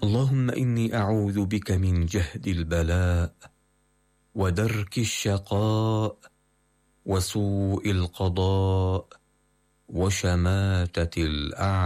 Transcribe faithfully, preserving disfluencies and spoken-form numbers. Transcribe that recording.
اللهم إني أعوذ بك من جهد البلاء ودرك الشقاء وسوء القضاء وشماتة الأعداء.